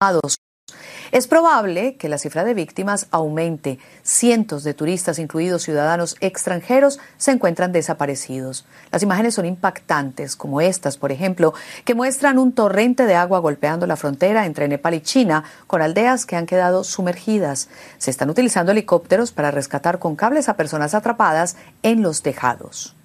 Es probable que la cifra de víctimas aumente. Cientos de turistas, incluidos ciudadanos extranjeros, se encuentran desaparecidos. Las imágenes son impactantes, como estas, por ejemplo, que muestran un torrente de agua golpeando la frontera entre Nepal y China, con aldeas que han quedado sumergidas. Se están utilizando helicópteros para rescatar con cables a personas atrapadas en los tejados.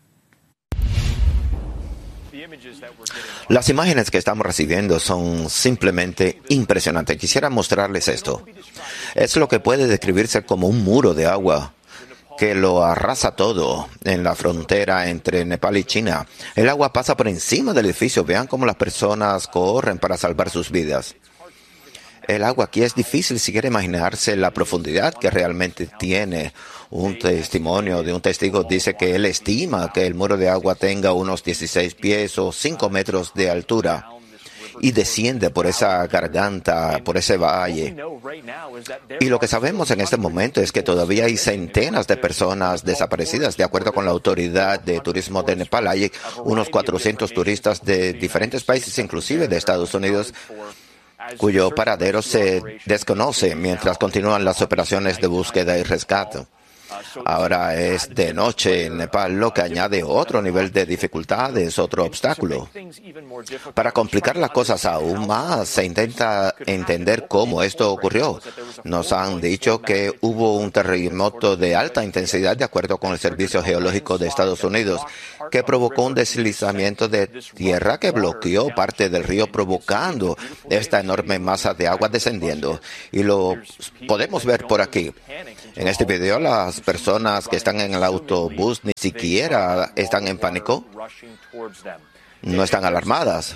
Las imágenes que estamos recibiendo son simplemente impresionantes. Quisiera mostrarles esto. Es lo que puede describirse como un muro de agua que lo arrasa todo en la frontera entre Nepal y China. El agua pasa por encima del edificio. Vean cómo las personas corren para salvar sus vidas. El agua aquí es difícil siquiera imaginarse la profundidad que realmente tiene. Un testimonio de un testigo dice que él estima que el muro de agua tenga unos 16 pies o 5 metros de altura y desciende por esa garganta, por ese valle. Y lo que sabemos en este momento es que todavía hay centenas de personas desaparecidas. De acuerdo con la Autoridad de Turismo de Nepal, hay unos 400 turistas de diferentes países, inclusive de Estados Unidos, cuyo paradero se desconoce mientras continúan las operaciones de búsqueda y rescate. Ahora es de noche en Nepal, lo que añade otro nivel de dificultades, otro obstáculo. Para complicar las cosas aún más, se intenta entender cómo esto ocurrió. Nos han dicho que hubo un terremoto de alta intensidad, de acuerdo con el Servicio Geológico de Estados Unidos, que provocó un deslizamiento de tierra que bloqueó parte del río, provocando esta enorme masa de agua descendiendo. Y lo podemos ver por aquí. En este video, las personas que están en el autobús ni siquiera están en pánico, no están alarmadas.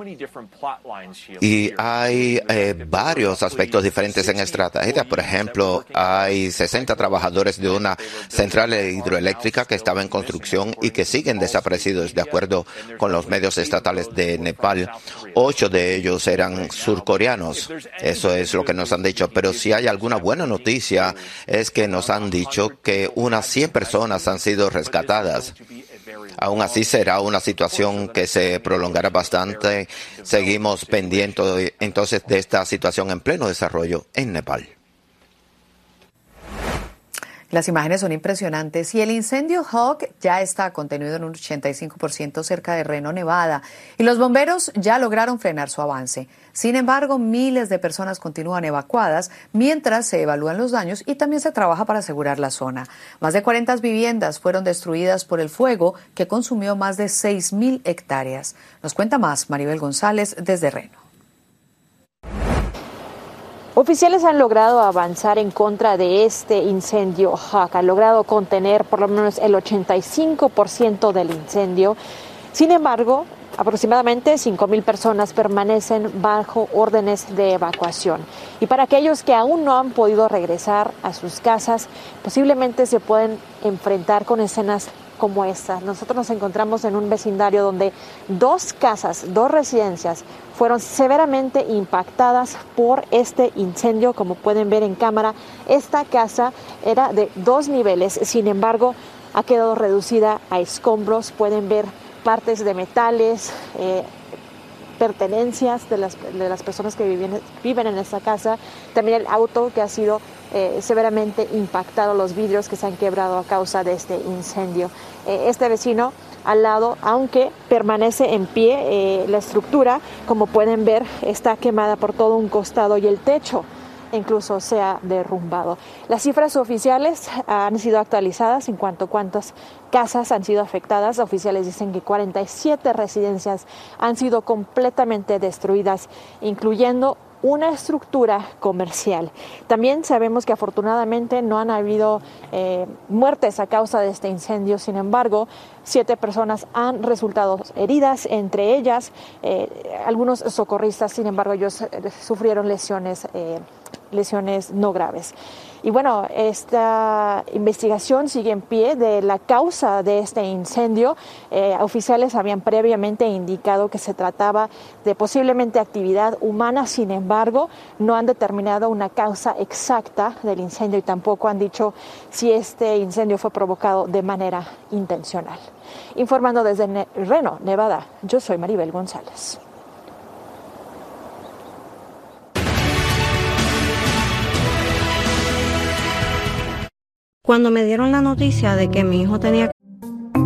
Y hay varios aspectos diferentes en esta tragedia. Por ejemplo, hay 60 trabajadores de una central hidroeléctrica que estaba en construcción y que siguen desaparecidos, de acuerdo con los medios estatales de Nepal. 8 de ellos eran surcoreanos. Eso es lo que nos han dicho. Pero si hay alguna buena noticia, es que nos han dicho que unas 100 personas han sido rescatadas. Aún así será una situación que se prolongará bastante. Seguimos pendientes entonces de esta situación en pleno desarrollo en Nepal. Las imágenes son impresionantes y el incendio Hawk ya está contenido en un 85% cerca de Reno, Nevada, y los bomberos ya lograron frenar su avance. Sin embargo, miles de personas continúan evacuadas mientras se evalúan los daños y también se trabaja para asegurar la zona. Más de 40 viviendas fueron destruidas por el fuego que consumió más de 6.000 hectáreas. Nos cuenta más Maribel González desde Reno. Oficiales han logrado avanzar en contra de este incendio Hawk. Han logrado contener por lo menos el 85% del incendio. Sin embargo, aproximadamente 5.000 personas permanecen bajo órdenes de evacuación. Y para aquellos que aún no han podido regresar a sus casas, posiblemente se pueden enfrentar con escenas como esta. Nosotros nos encontramos en un vecindario donde 2 casas, 2 residencias fueron severamente impactadas por este incendio. Como pueden ver en cámara, esta casa era de 2 niveles, sin embargo, ha quedado reducida a escombros. Pueden ver partes de metales, pertenencias de las personas que viven en esta casa. También el auto que ha sido severamente impactado, los vidrios que se han quebrado a causa de este incendio. Este vecino al lado, aunque permanece en pie, la estructura, como pueden ver, está quemada por todo un costado y el techo incluso se ha derrumbado. Las cifras oficiales han sido actualizadas en cuanto a cuántas casas han sido afectadas. Oficiales dicen que 47 residencias han sido completamente destruidas, incluyendo una estructura comercial. También sabemos que afortunadamente no han habido muertes a causa de este incendio. Sin embargo, 7 personas han resultado heridas, entre ellas algunos socorristas. Sin embargo, ellos sufrieron lesiones no graves. Y bueno, esta investigación sigue en pie de la causa de este incendio. Oficiales habían previamente indicado que se trataba de posiblemente actividad humana. Sin embargo, no han determinado una causa exacta del incendio y tampoco han dicho si este incendio fue provocado de manera intencional. Informando desde Reno, Nevada, yo soy Maribel González. Cuando me dieron la noticia de que mi hijo tenía